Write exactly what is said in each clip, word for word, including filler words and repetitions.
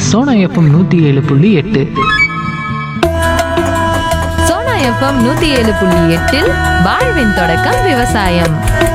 Sona FM நூற்றி ஏழு புள்ளி எட்டு. சோனா எஃப்எம் நூத்தி ஏழு புள்ளி எட்டில் வாழ்வின் தொடக்கம் விவசாயம்.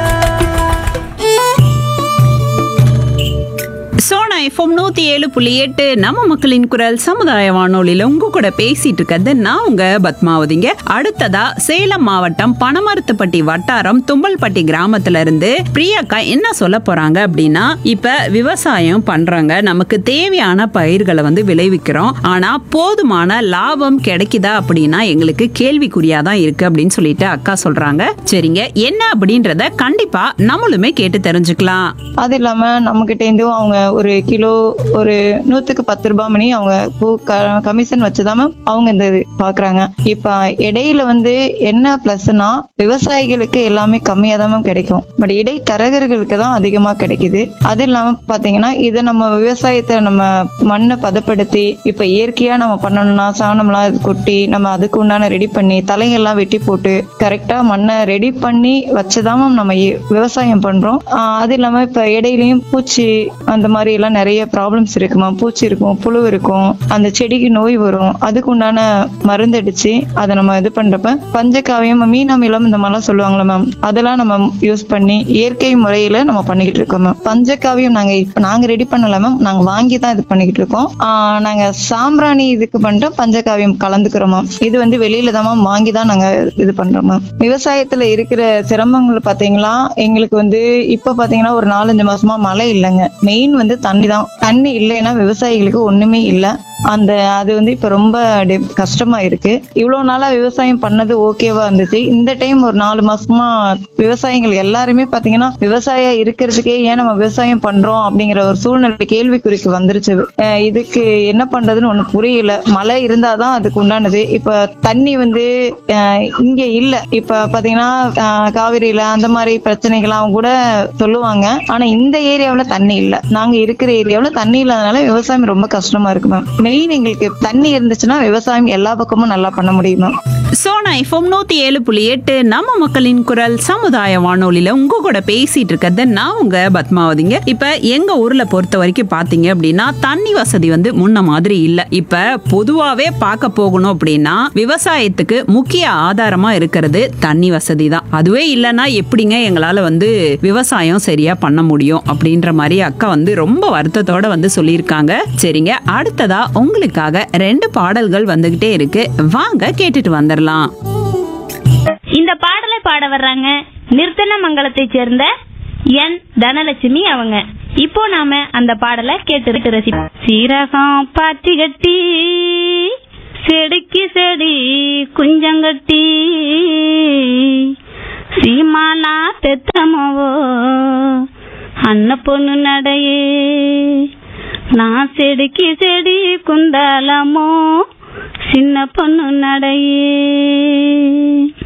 சோனா எஃப்எம் நூத்தி ஏழு புள்ளி எட்டு நம்ம மக்களின் குரல் சமுதாய வானொலியில உங்க கூட பேசிட்டு இருக்கிறது நான் உங்க பத்மாவதிங்க. அடுத்ததா சேலம் மாவட்டம் பனமரத்துப்பட்டி வட்டாரம் தும்பல்பட்டி கிராமத்துல இருந்து பிரியாக்கா என்ன சொல்ல போறாங்க அப்படின்னா, இப்ப விவசாயம் பண்றாங்க, நமக்கு தேவையான பயிர்களை வந்து விளைவிக்கிறோம், ஆனா போதுமான லாபம் கிடைக்குதா அப்படின்னா எங்களுக்கு கேள்விக்குறியாதான் இருக்கு அப்படின்னு சொல்லிட்டு அக்கா சொல்றாங்க. சரிங்க, என்ன அப்படின்றத கண்டிப்பா நம்மளுமே கேட்டு தெரிஞ்சுக்கலாம். அது இல்லாம நம்ம கிட்ட இருந்தும் அவங்க ஒரு கிலோ ஒரு நூத்துக்கு பத்து ரூபாய் மணி அவங்க கமிஷன் வச்சுதான் அவங்க இந்த பாக்குறாங்க. இப்ப இடையில வந்து என்ன பிளஸ்னா விவசாயிகளுக்கு எல்லாமே கம்மியா தான் கிடைக்கும், பட் இடைத்தரகர்களுக்கு தான் அதிகமா கிடைக்குது. அது இல்லாம பாத்தீங்கன்னா இதை நம்ம விவசாயத்தை நம்ம மண்ணை பதப்படுத்தி இப்ப இயற்கையா நம்ம பண்ணணும்னா சாணம்லாம் கொட்டி நம்ம அதுக்கு உண்டான ரெடி பண்ணி தலைகள்லாம் வெட்டி போட்டு கரெக்டா மண்ணை ரெடி பண்ணி வச்சுதான் நம்ம விவசாயம் பண்றோம். ஆஹ் அது இல்லாம இப்ப இடையிலயும் பூச்சி அந்த மாதிரி எல்லாம் நிறைய ப்ராப்ளம்ஸ் இருக்குமா, பூச்சி இருக்கும், புழு இருக்கும், அந்த செடிக்கு நோய் வரும், அதுக்கு உண்டான மருந்து அடிச்சு அதை நம்ம இது பண்றப்ப பஞ்சகாவியம் மீனமிலம் இந்த மாதிரிலாம் சொல்லுவாங்களா மேம், அதெல்லாம் நம்ம யூஸ் பண்ணி இயற்கை முறையில நம்ம பண்ணிக்கிட்டு இருக்கோம் மேம். பஞ்சகாவியம் நாங்க இப்ப நாங்க ரெடி பண்ணல மேம், நாங்க வாங்கி தான் இது பண்ணிக்கிட்டு இருக்கோம். ஆஹ் நாங்க சாம்பிராணி இதுக்கு பண்ணிட்டு பஞ்சகாவியம் கலந்துக்கிறோம் மேம். இது வந்து வெளியில தான் மேம் வாங்கி தான் நாங்க இது பண்றோம் மேம். விவசாயத்துல இருக்கிற சிரமங்கள் பாத்தீங்களா, எங்களுக்கு வந்து இப்ப பாத்தீங்கன்னா ஒரு நாலஞ்சு மாசமா மழை இல்லைங்க. மெயின் வந்து தண்ணி தான். தண்ணி இல்லைன்னா விவசாயிகளுக்கு ஒண்ணுமே இல்லை. அந்த அது வந்து இப்ப ரொம்ப கஷ்டமா இருக்கு. இவ்வளவு நாளா விவசாயம் பண்ணது ஓகேவா இருந்துச்சு. இந்த டைம் ஒரு நாலு மாசமா விவசாயிகள் எல்லாருமே பாத்தீங்கன்னா விவசாயம் இருக்கிறதுக்கே ஏன் நம்ம விவசாயம் பண்றோம் அப்படிங்கிற ஒரு சூழ்நிலை கேள்விக்குறிக்கு வந்துருச்சு. இதுக்கு என்ன பண்றதுன்னு ஒண்ணு புரியல. மழை இருந்தாதான் அதுக்கு உண்டானது. இப்ப தண்ணி வந்து இங்க இல்ல. இப்ப பாத்தீங்கன்னா காவிரியில அந்த மாதிரி பிரச்சனைகள்லாம் கூட சொல்லுவாங்க, ஆனா இந்த ஏரியாவுல தண்ணி இல்ல. நாங்க இருக்கிற ஏரியாவுல தண்ணி இல்லாதனால விவசாயம் ரொம்ப கஷ்டமா இருக்கு மேம். மெயின் எங்களுக்கு தண்ணி இருந்துச்சுன்னா விவசாயம் எல்லா பக்கமும் நல்லா பண்ண முடியுமா. சோனா எஃப்எம் நூத்தி ஏழு புள்ளி எட்டு நம்ம மக்களின் குரல் சமுதாய வானொலியில உங்க கூட பேசிட்டு இருக்கிறது நான் உங்க பத்மாவதிங்க. இப்ப எங்க ஊர்ல பொறுத்த வரைக்கும் பாத்தீங்க அப்படின்னா தண்ணி வசதி வந்து முன்ன மாதிரி இல்ல. இப்ப பொதுவாவே பார்க்க போகணும் அப்படின்னா விவசாயத்துக்கு முக்கிய ஆதாரமா இருக்கிறது தண்ணி வசதி தான். அதுவே இல்லைன்னா எப்படிங்க எங்களால வந்து விவசாயம் சரியா பண்ண முடியும் அப்படின்ற மாதிரி அக்கா வந்து ரொம்ப வருத்தத்தோட வந்து சொல்லியிருக்காங்க. சரிங்க, அடுத்ததா உங்களுக்காக ரெண்டு பாடல்கள் வந்துகிட்டே இருக்கு, வாங்க கேட்டுட்டு வந்துடலாம். இந்த பாடலை பாட வர்றாங்க நிர்த்தன மங்கலத்தை சேர்ந்த என் தனலட்சுமி அவங்க. இப்போ நாம அந்த பாடலை கேட்டு ரசிப்போம். சீரகம் பாத்தி கட்டி செடிக்கு செடி குஞ்சங்கட்டி சீமாலா பெத்தமவோ அன்ன பொண்ணு நடையே நான் செடிக்கு செடி குந்தாலமோ சின்ன பொண்ணு நடையே.